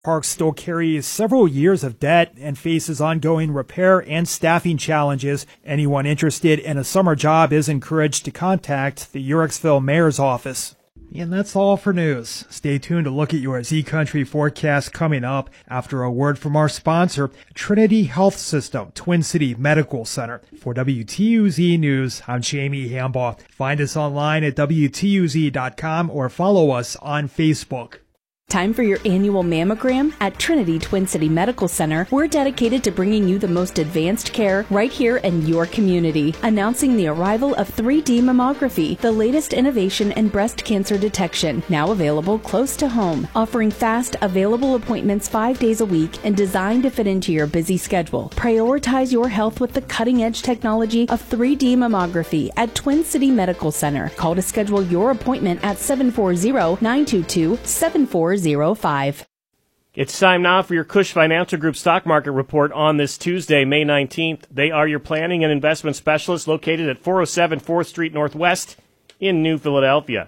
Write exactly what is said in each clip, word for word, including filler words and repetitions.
Park still carries several years of debt and faces ongoing repair and staffing challenges. Anyone interested in a summer job is encouraged to contact the Uhrichsville Mayor's office. And that's all for news. Stay tuned to look at your Z Country forecast coming up after a word from our sponsor, Trinity Health System, Twin City Medical Center. For W T U Z News, I'm Jamie Hambaugh. Find us online at W T U Z dot com or follow us on Facebook. Time for your annual mammogram? At Trinity Twin City Medical Center, we're dedicated to bringing you the most advanced care right here in your community. Announcing the arrival of three D mammography, the latest innovation in breast cancer detection, now available close to home. Offering fast, available appointments five days a week and designed to fit into your busy schedule. Prioritize your health with the cutting-edge technology of three D mammography at Twin City Medical Center. Call to schedule your appointment at seven four zero, nine two two, seven four zero five. It's time now for your Cush Financial Group Stock Market Report on this Tuesday, May nineteenth. They are your planning and investment specialists located at four oh seven fourth Street Northwest in New Philadelphia.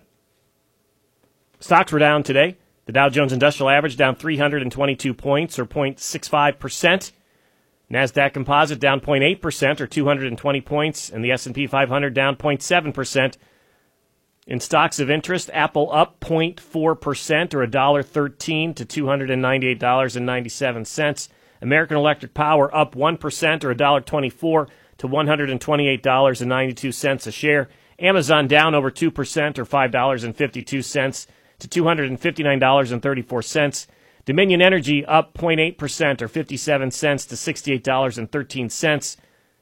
Stocks were down today. The Dow Jones Industrial Average down three hundred twenty-two points, or zero point six five percent. NASDAQ Composite down zero point eight percent, or two hundred twenty points, and the S and P five hundred down zero point seven percent. In stocks of interest, Apple up zero point four percent, or one dollar thirteen to two hundred ninety-eight dollars and ninety-seven cents. American Electric Power up one percent, or one dollar twenty-four to one hundred twenty-eight dollars and ninety-two cents a share. Amazon down over two percent, or five dollars and fifty-two cents to two hundred fifty-nine dollars and thirty-four cents. Dominion Energy up zero point eight percent, or fifty-seven cents to sixty-eight dollars and thirteen cents.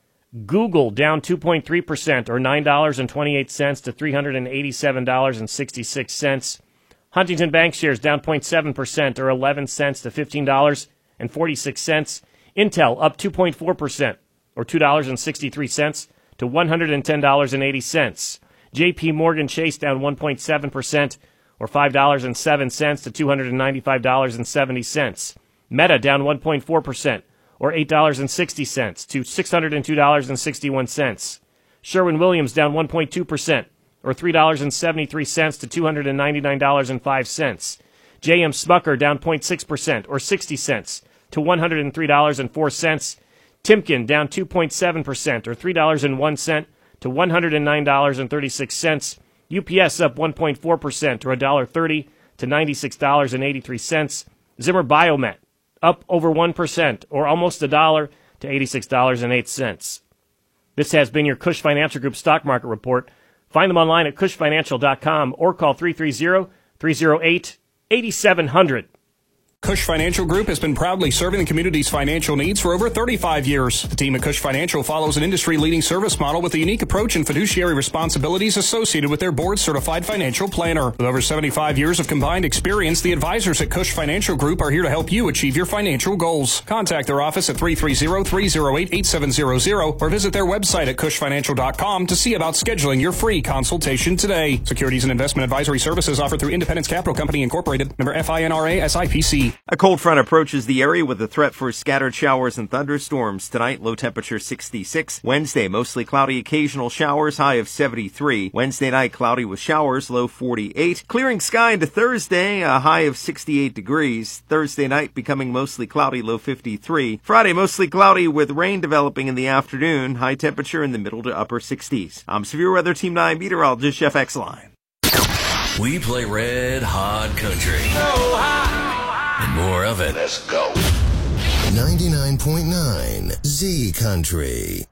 Google down two point three percent, or nine dollars and twenty-eight cents to three hundred eighty-seven dollars and sixty-six cents. Huntington Bank shares down zero point seven percent, or eleven cents to fifteen dollars and forty-six cents. Intel up two point four percent, or two dollars and sixty-three cents to one hundred ten dollars and eighty cents. J P Morgan Chase down one point seven percent, or five dollars and seven cents to two hundred ninety-five dollars and seventy cents. Meta down one point four percent, or eight dollars and sixty cents to six hundred two dollars and sixty-one cents. Sherwin-Williams down one point two percent, or three dollars and seventy-three cents to two hundred ninety-nine dollars and five cents. J M Smucker down zero point six percent, or sixty cents to one hundred three dollars and four cents. Timken down two point seven percent, or three dollars and one cent to one hundred nine dollars and thirty-six cents. U P S up one point four percent, or one dollar thirty to ninety-six dollars and eighty-three cents. Zimmer Biomet up over one percent, or almost a dollar to eighty-six dollars and eight cents. This has been your Cush Financial Group Stock Market Report. Find them online at cush financial dot com or call three three zero, three zero eight, eight seven zero zero. Cush Financial Group has been proudly serving the community's financial needs for over thirty-five years. The team at Cush Financial follows an industry-leading service model with a unique approach and fiduciary responsibilities associated with their board-certified financial planner. With over seventy-five years of combined experience, the advisors at Cush Financial Group are here to help you achieve your financial goals. Contact their office at three three zero, three zero eight, eight seven zero zero or visit their website at cush financial dot com to see about scheduling your free consultation today. Securities and investment advisory services offered through Independence Capital Company Incorporated, member F I N R A S I P C. A cold front approaches the area with a threat for scattered showers and thunderstorms. Tonight, low temperature sixty-six. Wednesday, mostly cloudy, occasional showers, high of seventy-three. Wednesday night, cloudy with showers, low forty-eight. Clearing sky into Thursday, a high of sixty-eight degrees. Thursday night, becoming mostly cloudy, low fifty-three. Friday, mostly cloudy with rain developing in the afternoon, high temperature in the middle to upper sixties. I'm Severe Weather Team nine meteorologist Jeff Exline. We play red hot country. So hot. And more of it. Let's go. ninety-nine point nine Z Country.